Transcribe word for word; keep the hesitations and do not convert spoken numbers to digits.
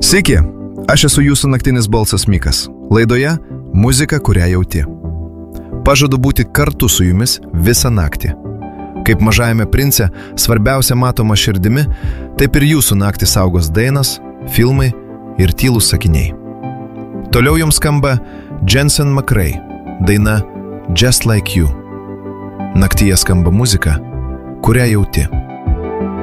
Sveiki, aš esu jūsų naktinis balsas Mikas. Laidoje muzika, kurią jauti. Pažadu būti kartu su jumis visą naktį. Kaip mažajame prince, svarbiausia matoma širdimi, taip ir jūsų naktį saugos dainas, filmai ir tylūs sakiniai. Toliau jums skamba Jensen McRae, daina Just Like You. Naktyje skamba muzika, kurią jauti.